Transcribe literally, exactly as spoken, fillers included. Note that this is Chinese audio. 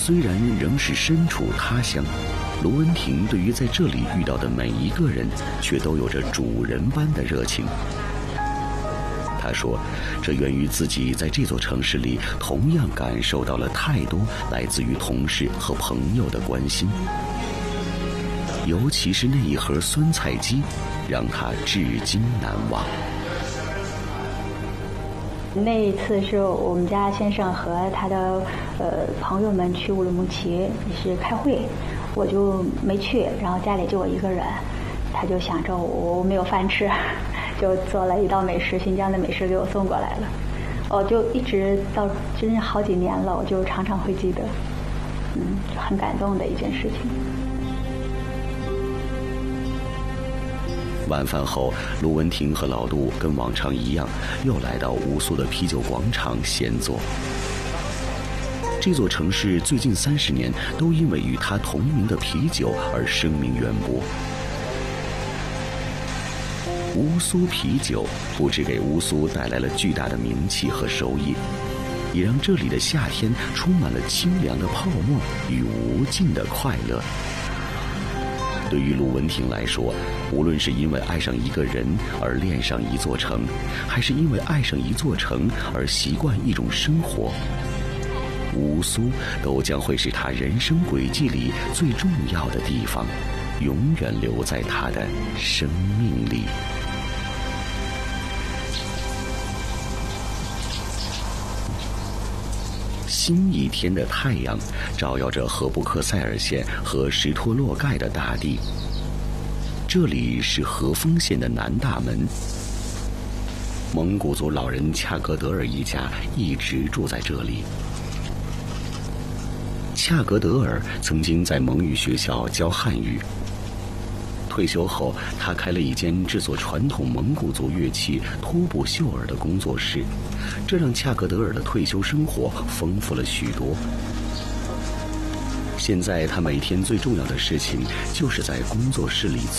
虽然仍是身处他乡，卢文婷对于在这里遇到的每一个人，却都有着主人般的热情。他说，这源于自己在这座城市里同样感受到了太多来自于同事和朋友的关心，尤其是那一盒酸菜鸡，让他至今难忘。 那一次是我们家先生和他的呃朋友们去乌鲁木齐是开会，我就没去，然后家里就我一个人，他就想着我没有饭吃，就做了一道美食，新疆的美食给我送过来了。我就一直到真是好几年了，我就常常会记得，嗯，就很感动的一件事情。 晚饭后，卢文婷和老杜跟往常一样，又来到乌苏的啤酒广场闲坐。这座城市最近三十年都因为与它同名的啤酒而声名远播。乌苏啤酒不只给乌苏带来了巨大的名气和收益，也让这里的夏天充满了清凉的泡沫与无尽的快乐。对于卢文婷来说，无论是因为爱上一个人而恋上一座城，还是因为爱上一座城而习惯一种生活，乌苏都将会是他人生轨迹里最重要的地方，永远留在他的生命里。新一天的太阳照耀着荷布克塞尔县和什托洛盖的大地。这里是和丰县的南大门，蒙古族老人恰格德尔一家一直住在这里。恰格德尔曾经在蒙语学校教汉语，退休后他开了一间制作传统蒙古族乐器托布秀尔的工作室，这让恰格德尔的退休生活丰富了许多。现在他每天最重要的事情就是在工作室里